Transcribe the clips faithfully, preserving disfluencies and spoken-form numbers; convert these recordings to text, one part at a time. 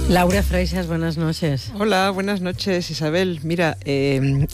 Laura Freixas, buenas noches. Hola, buenas noches, Isabel. Mira, eh,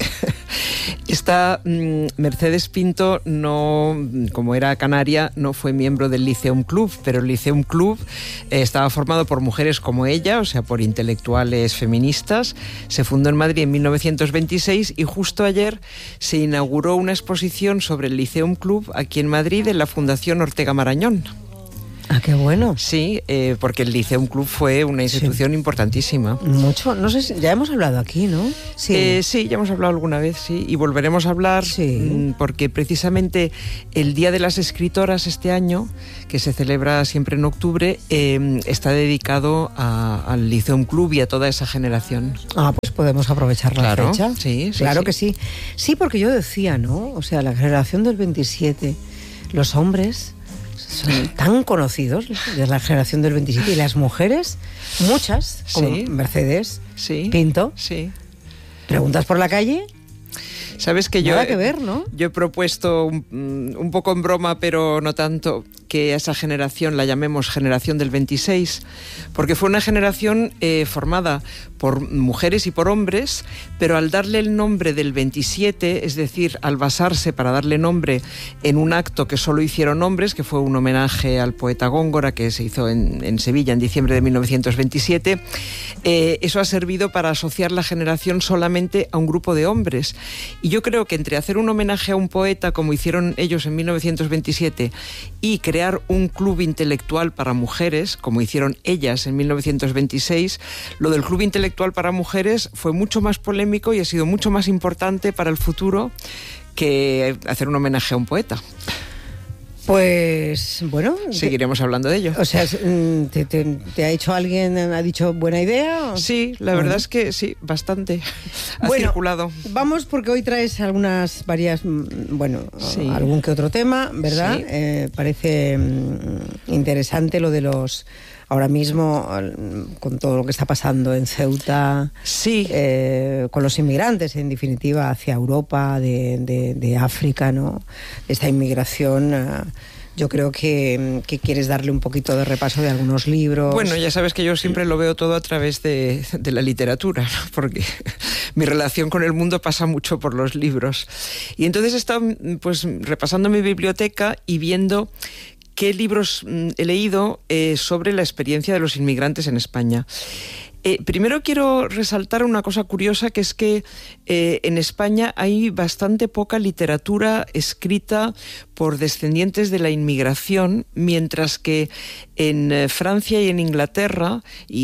esta mm, Mercedes Pinto, no, como era canaria, no fue miembro del Lyceum Club, pero el Lyceum Club eh, estaba formado por mujeres como ella, o sea, por intelectuales feministas. Se fundó en Madrid en mil novecientos veintiséis y justo ayer se inauguró una exposición sobre el Lyceum Club aquí en Madrid, en la Fundación Ortega Marañón. Ah, qué bueno. Sí, eh, porque el Lyceum Club fue una institución sí. importantísima. Mucho, no sé si ya hemos hablado aquí, ¿no? Sí. Eh, sí, ya hemos hablado alguna vez, sí, y volveremos a hablar sí. porque precisamente el Día de las Escritoras este año, que se celebra siempre en octubre, eh, está dedicado a, al Lyceum Club y a toda esa generación. Ah, pues podemos aprovechar la claro, fecha. Sí, sí, claro sí. que sí. Sí, porque yo decía, ¿no? O sea, la generación del veintisiete, los hombres son tan conocidos de la generación del veintisiete y las mujeres, muchas, como sí. Mercedes sí. Pinto. Sí. ¿Preguntas por la calle? Sabes que yo, Nada que ver, ¿no? Yo he propuesto un, un poco en broma, pero no tanto, que a esa generación la llamemos generación del veintiséis, porque fue una generación eh, formada por mujeres y por hombres, pero al darle el nombre del veintisiete, es decir, al basarse para darle nombre en un acto que solo hicieron hombres, que fue un homenaje al poeta Góngora, que se hizo en, en Sevilla en diciembre de mil novecientos veintisiete, eh, eso ha servido para asociar la generación solamente a un grupo de hombres. Y yo creo que entre hacer un homenaje a un poeta, como hicieron ellos en mil novecientos veintisiete, y crear un club intelectual para mujeres, como hicieron ellas en mil novecientos veintiséis, lo del club intelectual para mujeres fue mucho más polémico y ha sido mucho más importante para el futuro que hacer un homenaje a un poeta. Pues, bueno... Seguiremos te, hablando de ello. O sea, ¿te, te, te ha hecho alguien, ha dicho buena idea? Sí, la bueno. verdad es que sí, bastante. Ha bueno, circulado. Vamos, porque hoy traes algunas, varias, bueno, sí. algún que otro tema, ¿verdad? Sí. Eh, parece mm, interesante lo de los... Ahora mismo, con todo lo que está pasando en Ceuta, sí. eh, con los inmigrantes, en definitiva, hacia Europa, de, de, de África, ¿no? Esta inmigración, uh, yo creo que, que quieres darle un poquito de repaso de algunos libros. Bueno, ya sabes que yo siempre lo veo todo a través de, de la literatura, ¿no? Porque mi relación con el mundo pasa mucho por los libros. Y entonces he estado pues, repasando mi biblioteca y viendo qué libros he leído eh, sobre la experiencia de los inmigrantes en España. Eh, primero quiero resaltar una cosa curiosa, que es que eh, en España hay bastante poca literatura escrita por descendientes de la inmigración, mientras que en eh, Francia y en Inglaterra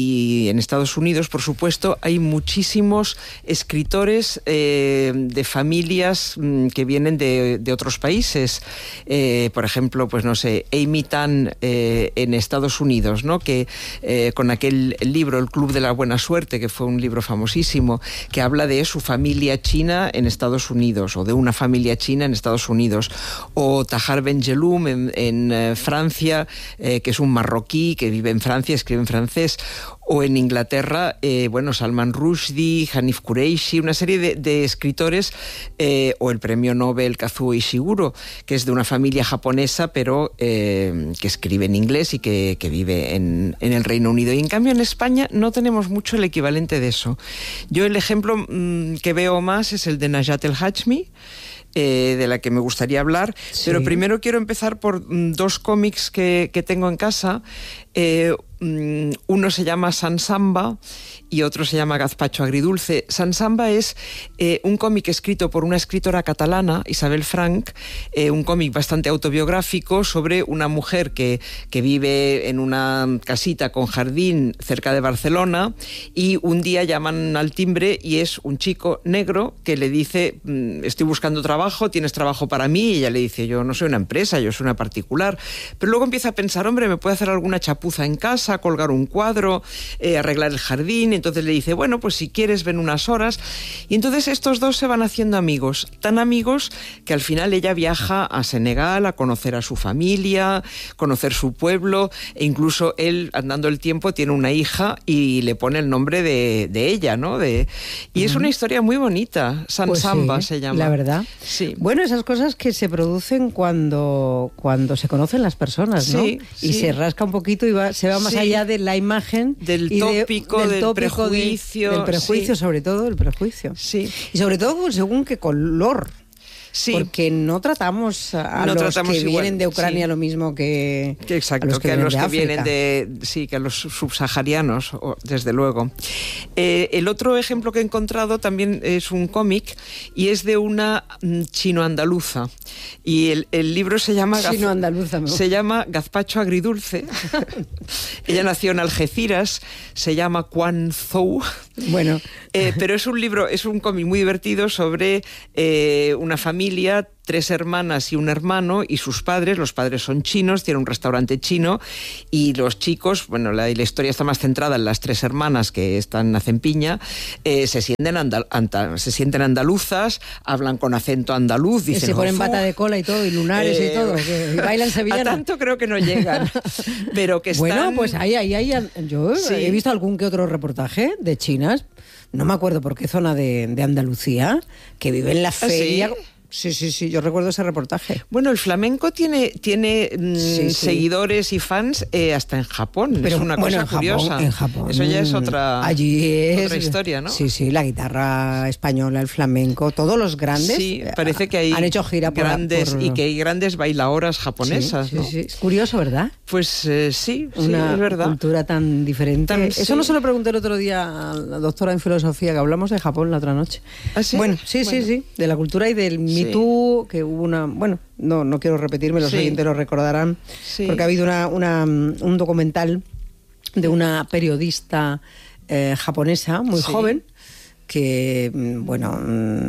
y en Estados Unidos, por supuesto, hay muchísimos escritores eh, de familias mm, que vienen de, de otros países. Eh, por ejemplo, pues no sé, Amy Tan eh, en Estados Unidos, ¿no? Que eh, con aquel libro, El Club de la La Buena Suerte, que fue un libro famosísimo, que habla de su familia china en Estados Unidos, o de una familia china en Estados Unidos, o Tahar Benjeloum en, en eh, Francia, eh, que es un marroquí que vive en Francia, escribe en francés, o en Inglaterra, eh, bueno, Salman Rushdie, Hanif Kureishi, una serie de, de escritores, eh, o el premio Nobel Kazuo Ishiguro, que es de una familia japonesa, pero eh, que escribe en inglés y que, que vive en, en el Reino Unido. Y en cambio en España no tenemos mucho el equivalente de eso. Yo el ejemplo mmm, que veo más es el de Najat El Hachmi, Eh, de la que me gustaría hablar, sí. Pero primero quiero empezar por mm, dos cómics que, que tengo en casa. Eh, mm, uno se llama San Samba y otro se llama Gazpacho Agridulce. San Samba es eh, un cómic escrito por una escritora catalana, Isabel Frank, eh, un cómic bastante autobiográfico sobre una mujer que, que vive en una casita con jardín cerca de Barcelona, y un día llaman al timbre y es un chico negro que le dice: estoy buscando trabajo, ¿tienes trabajo para mí? Y ella le dice: yo no soy una empresa, yo soy una particular. Pero luego empieza a pensar: hombre, me puede hacer alguna chapuza en casa, colgar un cuadro, eh, arreglar el jardín. Entonces le dice: bueno, pues si quieres ven unas horas. Y entonces estos dos se van haciendo amigos, tan amigos que al final ella viaja a Senegal a conocer a su familia, conocer su pueblo, e incluso él, andando el tiempo, tiene una hija y le pone el nombre de, de ella, ¿no? De, y uh-huh. Es una historia muy bonita. San pues Samba sí, se llama. La verdad. Sí. Bueno, esas cosas que se producen cuando, cuando se conocen las personas, ¿no? Sí, y sí. se rasca un poquito y va, se va más sí. allá de la imagen. Del y tópico, de, del, del tópico prejuicio. De, del prejuicio, sí. sobre todo, el prejuicio. Sí. Y sobre todo según qué color. Sí. Porque no tratamos a no los tratamos que igual, vienen de Ucrania sí. lo mismo que, que exacto, a los que, que a los de que vienen de sí, que a los subsaharianos, desde luego. Eh, el otro ejemplo que he encontrado también es un cómic y es de una chino-andaluza y el, el libro se llama chino-andaluza, Gaz, se llama Gazpacho Agridulce. Ella nació en Algeciras, se llama Quan Zhou. Bueno, eh, pero es un libro, es un cómic muy divertido sobre eh, una familia, tres hermanas y un hermano y sus padres. Los padres son chinos, tienen un restaurante chino y los chicos, bueno, la, la historia está más centrada en las tres hermanas que están hacen piña, eh, se sienten andal, andal, se sienten andaluzas, hablan con acento andaluz, dicen, y se ponen bata de cola y todo, y lunares eh, y todo, que, y bailan sevillano. A tanto creo que no llegan, pero que están... Bueno, pues ahí, ahí, ahí, yo sí. he visto algún que otro reportaje de chinas, no me acuerdo por qué zona de, de Andalucía, que vive en la feria... ¿Sí? Sí, sí, sí, yo recuerdo ese reportaje. Bueno, el flamenco tiene, tiene mmm, sí, sí. seguidores y fans eh, hasta en Japón. Pero, es una bueno, cosa en Japón, curiosa. En Japón. Eso ya es otra, Allí es, otra historia, ¿no? Sí, sí, la guitarra española, el flamenco, todos los grandes. Sí, parece que hay han hecho gira por, grandes por... y que hay grandes bailadoras japonesas, sí, ¿no? Sí, sí. Es curioso, ¿verdad? Pues eh, sí, una sí, es verdad. Cultura tan diferente. Tan, Eso sí. no se lo pregunté el otro día a la doctora en filosofía, que hablamos de Japón la otra noche. ¿Ah, sí? Bueno, sí, bueno. sí, sí, de la cultura y del Me Too, que hubo una... Bueno, no, no quiero repetirme, los sí. oyentes lo recordarán, sí. porque ha habido una, una, un documental de una periodista eh, japonesa muy sí. joven que, bueno,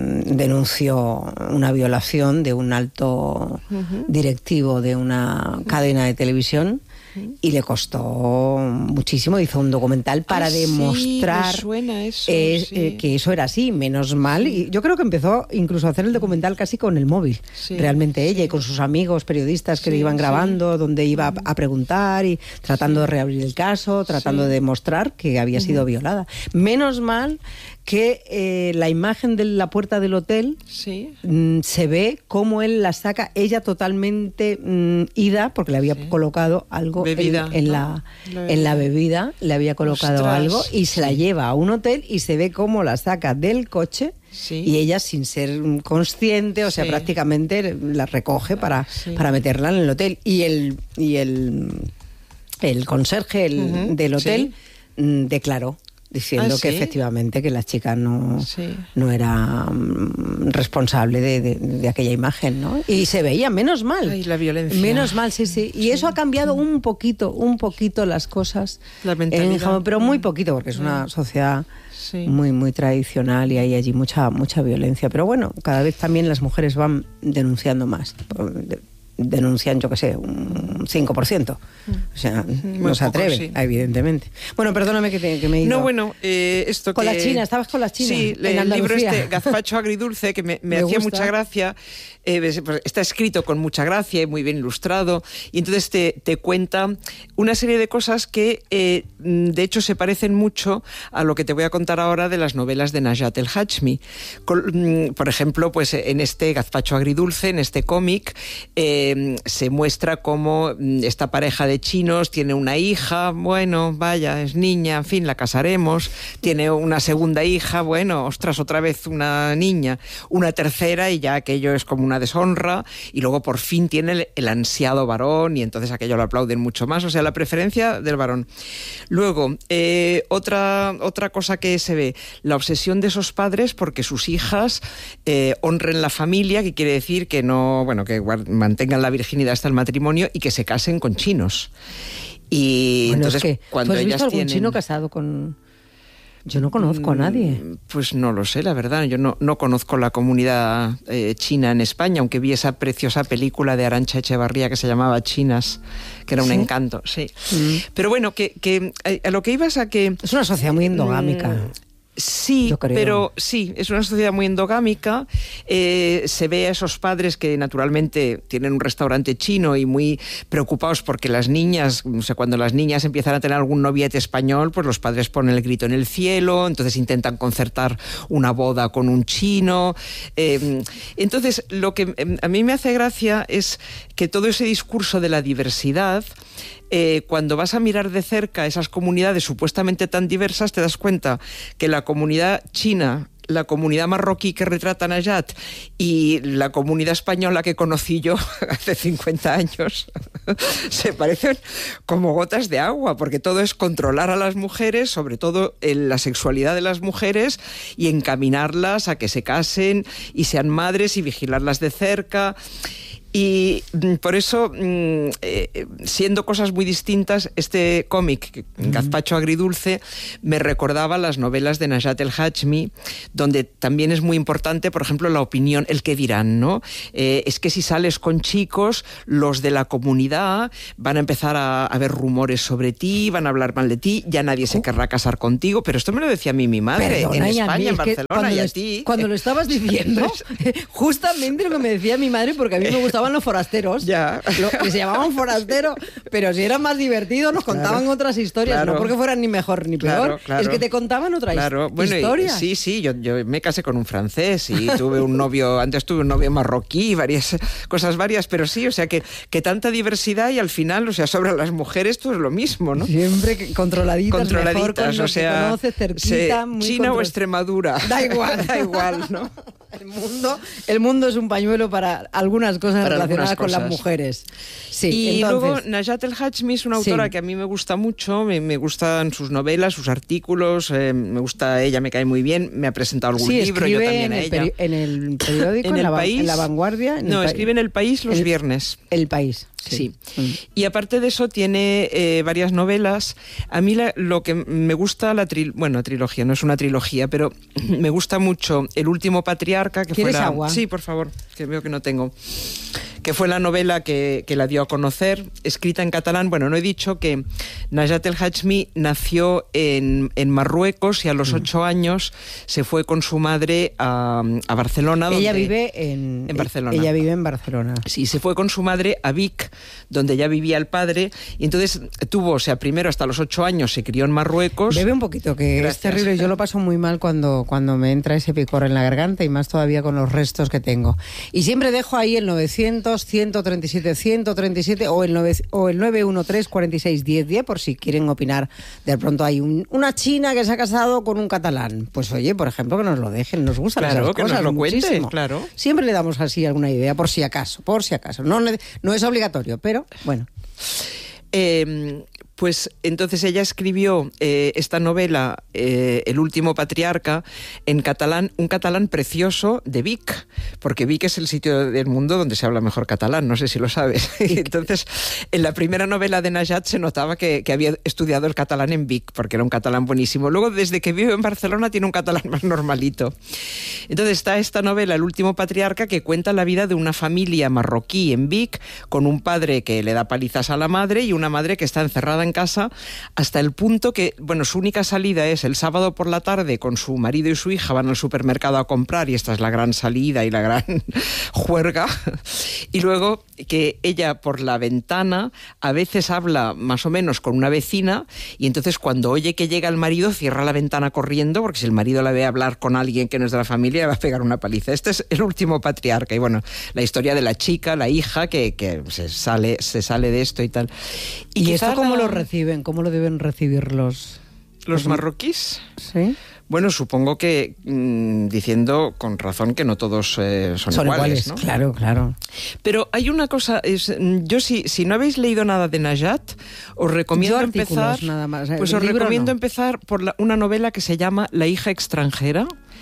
denunció una violación de un alto uh-huh. directivo de una cadena de televisión y le costó muchísimo. Hizo un documental para ah, demostrar sí, me suena eso, eh, sí. eh, que eso era así, menos mal. Y yo creo que empezó incluso a hacer el documental casi con el móvil, sí, realmente ella, sí. y con sus amigos periodistas que sí, le iban grabando, sí. donde iba a, a preguntar y tratando sí. de reabrir el caso, tratando sí. de demostrar que había sido uh-huh. violada. Menos mal que eh, la imagen de la puerta del hotel sí. mm, se ve cómo él la saca, ella totalmente mm, ida, porque le había sí. colocado algo bebida, en, en, ¿no? la, la en la bebida, le había colocado Ostras, algo y se sí. la lleva a un hotel y se ve cómo la saca del coche sí. y ella, sin ser consciente, o sea, sí. prácticamente la recoge para, sí. para meterla en el hotel. Y el, y el, el conserje el, uh-huh. del hotel sí. mm, declaró diciendo ah, ¿sí? que efectivamente que la chica no, sí. no era um, responsable de, de, de aquella imagen, ¿no? Y se veía, menos mal. Ay, la violencia. Menos mal, sí, sí. Y sí. eso ha cambiado un poquito, un poquito las cosas. La mentalidad. En Japón, pero muy poquito, porque es una sociedad sí. muy, muy tradicional y hay allí mucha, mucha violencia. Pero bueno, cada vez también las mujeres van denunciando más. Denuncian, yo qué sé, un cinco por ciento. O sea, muy no se atreven, sí. evidentemente. Bueno, perdóname que, te, que me he ido. No, bueno, eh, esto con que... la China, estabas con la China. Sí, en el libro este, Gazpacho Agridulce, que me, me, me hacía gusta. mucha gracia. Eh, pues está escrito con mucha gracia y muy bien ilustrado. Y entonces te, te cuenta una serie de cosas que, eh, de hecho, se parecen mucho a lo que te voy a contar ahora de las novelas de Najat El Hachmi. Con, por ejemplo, pues en este Gazpacho Agridulce, en este cómic, eh, se muestra cómo esta pareja de chinos tiene una hija, bueno, vaya, es niña, en fin, la casaremos, tiene una segunda hija, bueno, ostras, otra vez una niña, una tercera y ya aquello es como una deshonra, y luego por fin tiene el, el ansiado varón y entonces aquello lo aplauden mucho más, o sea, la preferencia del varón. Luego, eh, otra, otra cosa que se ve, la obsesión de esos padres porque sus hijas eh, honren la familia, que quiere decir que no, bueno, que mantengan la virginidad hasta el matrimonio y que se casen con chinos. Y bueno, entonces es que, cuando ¿tú has ellas visto algún tienen... chino casado con...? Yo no conozco a nadie. Pues no lo sé, la verdad. Yo no, no conozco la comunidad eh, china en España, aunque vi esa preciosa película de Arantxa Echevarría que se llamaba Chinas, que era un ¿sí? encanto, sí. Mm. Pero bueno, que, que a lo que ibas a que... Es una sociedad muy endogámica. Sí, pero sí, es una sociedad muy endogámica. Eh, se ve a esos padres que naturalmente tienen un restaurante chino y muy preocupados porque las niñas, o sea, cuando las niñas empiezan a tener algún noviete español, pues los padres ponen el grito en el cielo, entonces intentan concertar una boda con un chino. Eh, entonces, lo que a mí me hace gracia es que todo ese discurso de la diversidad, Eh, cuando vas a mirar de cerca esas comunidades supuestamente tan diversas, te das cuenta que la comunidad china, la comunidad marroquí que retrata Najat y la comunidad española que conocí yo hace cincuenta años se parecen como gotas de agua, porque todo es controlar a las mujeres, sobre todo en la sexualidad de las mujeres, y encaminarlas a que se casen y sean madres y vigilarlas de cerca. Y por eso, eh, siendo cosas muy distintas, este cómic, Gazpacho Agridulce, me recordaba las novelas de Najat El Hachmi, donde también es muy importante, por ejemplo, la opinión, el qué dirán, ¿no? Eh, es que si sales con chicos, los de la comunidad van a empezar a, a ver rumores sobre ti, van a hablar mal de ti, ya nadie se querrá casar contigo. Pero esto me lo decía a mí mi madre, Perdona, en y España, mí, en Barcelona, y a ti. Cuando lo estabas diciendo, justamente lo que me decía mi madre, porque a mí me gustaban los forasteros, ya. Lo, que se llamaban forasteros, pero si eran más divertidos nos claro, contaban otras historias, claro, no porque fueran ni mejor ni peor, claro, claro, es que te contaban otra claro. Bueno, historia. Y, sí, sí, yo, yo me casé con un francés y tuve un novio, antes tuve un novio marroquí, varias cosas varias, pero sí, o sea que, que tanta diversidad y al final, o sea, sobre las mujeres todo es lo mismo, ¿no? Siempre controladitas, controladitas, mejor con o sea, que conoces, cerquita, se, muy China control... o Extremadura. Da igual, da igual, ¿no? El mundo, el mundo es un pañuelo para algunas cosas para relacionadas algunas cosas. Con las mujeres. Sí, y entonces... luego Najat El Hachmi es una autora sí. que a mí me gusta mucho, me, me gustan sus novelas, sus artículos, eh, me gusta ella, me cae muy bien, me ha presentado algún sí, libro, yo también en a el ella. Peri- en el periódico, en, en, el la, país, en la Vanguardia. En no, el escribe en El País los el, viernes. El País. Sí. sí. Mm. Y aparte de eso tiene eh, varias novelas. A mí la, lo que me gusta, la tri- bueno, trilogía, no es una trilogía, pero me gusta mucho El último patriarca, que fue la... agua? Sí, por favor, que veo que no tengo. Que fue la novela que, que la dio a conocer, escrita en catalán. Bueno, no he dicho que Najat El Hachmi nació en, en Marruecos y a los ocho años se fue con su madre a, a Barcelona. Ella donde, vive en, en Barcelona. Ella vive en Barcelona. Sí, se fue con su madre a Vic, donde ya vivía el padre, y entonces tuvo, o sea, primero hasta los ocho años se crió en Marruecos. Bebe un poquito, que Gracias. Es terrible. Yo lo paso muy mal cuando, cuando me entra ese picor en la garganta, y más todavía con los restos que tengo. Y siempre dejo ahí el novecientos, ciento treinta y siete, ciento treinta y siete o el, nueve, o el nueve uno tres, cuarenta y seis, diez diez, por si quieren opinar. De pronto hay un, una china que se ha casado con un catalán. Pues oye, por ejemplo, que nos lo dejen, nos gustan claro, esas que cosas nos lo muchísimo. Cuente, claro. Siempre le damos así alguna idea, por si acaso, por si acaso. No, no es obligatorio, pero bueno. Eh, pues entonces ella escribió eh, esta novela, eh, El último patriarca, en catalán, un catalán precioso de Vic, porque Vic es el sitio del mundo donde se habla mejor catalán, no sé si lo sabes. Entonces, en la primera novela de Najat se notaba que, que había estudiado el catalán en Vic, porque era un catalán buenísimo. Luego, desde que vive en Barcelona, tiene un catalán más normalito. Entonces está esta novela, El último patriarca, que cuenta la vida de una familia marroquí en Vic, con un padre que le da palizas a la madre y una madre que está encerrada en casa, hasta el punto que, bueno, su única salida es el sábado por la tarde, con su marido y su hija van al supermercado a comprar, y esta es la gran salida y la gran juerga. Y luego que ella por la ventana a veces habla más o menos con una vecina, y entonces cuando oye que llega el marido cierra la ventana corriendo, porque si el marido la ve hablar con alguien que no es de la familia le va a pegar una paliza. Este es El último patriarca. Y bueno, la historia de la chica, la hija que, que se sale, se sale de esto y tal. ¿Y, ¿Y esto cómo la... lo reciben? ¿Cómo lo deben recibir los... ¿Los marroquíes? Sí. Bueno, supongo que mmm, diciendo con razón que no todos eh, son, son iguales, iguales, ¿no? Claro, claro. Pero hay una cosa, es, yo si, si no habéis leído nada de Najat, os recomiendo empezar, nada más. pues os recomiendo no. empezar por la, una novela que se llama La hija extranjera,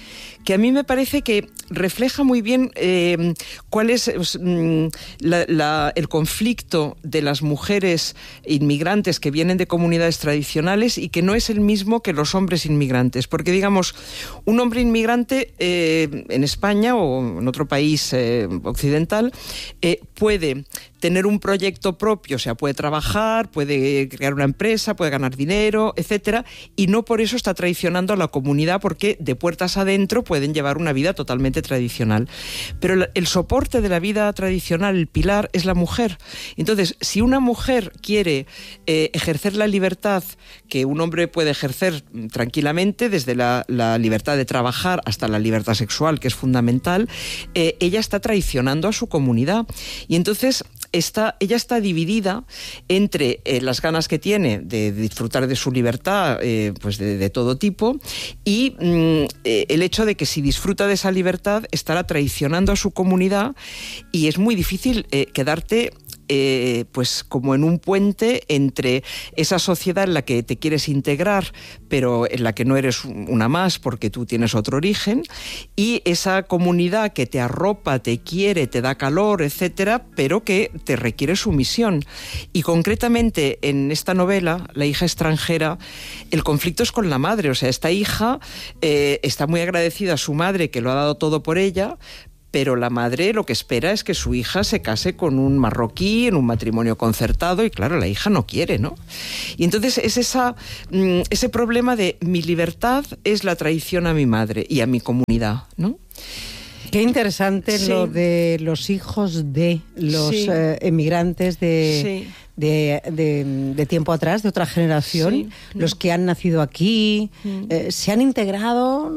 que a mí me parece que refleja muy bien eh, cuál es pues, la, la, el conflicto de las mujeres inmigrantes que vienen de comunidades tradicionales y que no es el mismo que los hombres inmigrantes. Porque, digamos, un hombre inmigrante eh, en España o en otro país eh, occidental eh, puede tener un proyecto propio, o sea, puede trabajar, puede crear una empresa, puede ganar dinero, etcétera, y no por eso está traicionando a la comunidad, porque de puertas adentro pueden llevar una vida totalmente tradicional. Pero el soporte de la vida tradicional, el pilar, es la mujer. Entonces, si una mujer quiere eh, ejercer la libertad que un hombre puede ejercer tranquilamente, desde la, la libertad de trabajar hasta la libertad sexual, que es fundamental, eh, ella está traicionando a su comunidad. Y entonces Está, ella está dividida entre eh, las ganas que tiene de disfrutar de su libertad, eh, pues de, de todo tipo, y mm, eh, el hecho de que si disfruta de esa libertad estará traicionando a su comunidad, y es muy difícil eh, quedarte Eh, pues como en un puente entre esa sociedad en la que te quieres integrar, pero en la que no eres una más porque tú tienes otro origen, y esa comunidad que te arropa, te quiere, te da calor, etcétera, pero que te requiere sumisión. Y concretamente en esta novela, La hija extranjera, el conflicto es con la madre. O sea, esta hija eh, está muy agradecida a su madre, que lo ha dado todo por ella, pero la madre lo que espera es que su hija se case con un marroquí en un matrimonio concertado, y claro, la hija no quiere, ¿no? Y entonces es esa, ese problema de mi libertad es la traición a mi madre y a mi comunidad, ¿no? Qué interesante sí. Lo de los hijos de los sí. eh, emigrantes de... Sí. De, de, de tiempo atrás, de otra generación, sí. los que han nacido aquí, mm. eh, se han integrado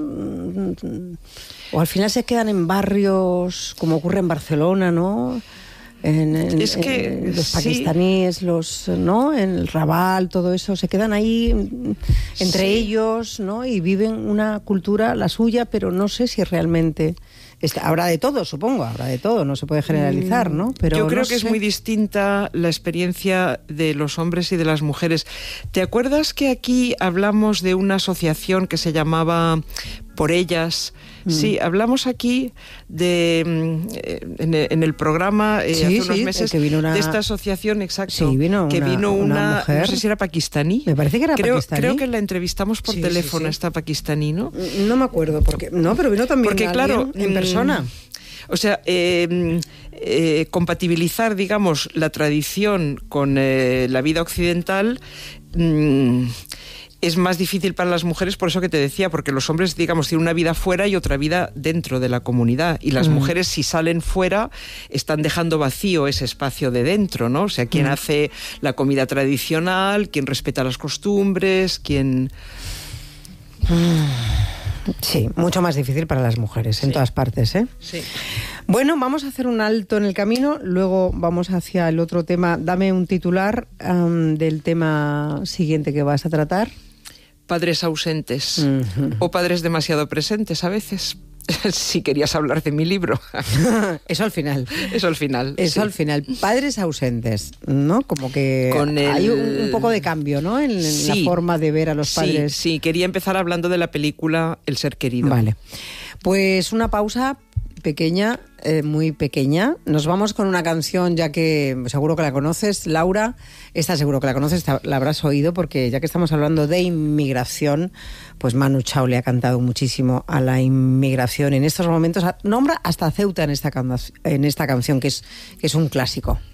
o al final se quedan en barrios como ocurre en Barcelona, ¿no? En, en, es que en los pakistaníes, sí. los, ¿no? En el Raval, todo eso, se quedan ahí entre sí. ellos, ¿no? Y viven una cultura, la suya, pero no sé si realmente... Habrá de todo, supongo, habrá de todo, no se puede generalizar, ¿no? Pero yo creo no que sé. Es muy distinta la experiencia de los hombres y de las mujeres. ¿Te acuerdas que aquí hablamos de una asociación que se llamaba Por Ellas? Mm. Sí, hablamos aquí de en el, en el programa eh, sí, hace unos sí, meses que vino una... de esta asociación, exacto, sí, vino que una, vino una, una mujer. No sé si era pakistaní. Me parece que era creo, pakistaní. Creo que la entrevistamos por sí, teléfono, sí, sí. esta pakistaní, ¿no? No me acuerdo, porque no, pero vino también porque, claro, en persona. O sea, eh, eh, compatibilizar, digamos, la tradición con eh, la vida occidental mmm, es más difícil para las mujeres, por eso que te decía, porque los hombres, digamos, tienen una vida fuera y otra vida dentro de la comunidad, y las mm. mujeres, si salen fuera, están dejando vacío ese espacio de dentro, ¿no? O sea, quien mm. hace la comida tradicional, quien respeta las costumbres, quien... Sí, mucho más difícil para las mujeres, en sí. todas partes, ¿eh? Sí. Bueno, vamos a hacer un alto en el camino, luego vamos hacia el otro tema. Dame un titular um, del tema siguiente que vas a tratar. Padres ausentes, uh-huh. o padres demasiado presentes a veces. Si querías hablar de mi libro. Eso al final. Eso al final. Eso sí. al final. Padres ausentes, ¿no? Como que Con el... hay un, un poco de cambio, ¿no? En, en sí. la forma de ver a los padres. Sí, sí, quería empezar hablando de la película El ser querido. Vale. Pues una pausa pequeña, eh, muy pequeña. Nos vamos con una canción, ya que seguro que la conoces, Laura. Esta seguro que la conoces, la habrás oído, porque ya que estamos hablando de inmigración, pues Manu Chao le ha cantado muchísimo a la inmigración. En estos momentos nombra hasta Ceuta en esta, can- en esta canción, que es, que es un clásico.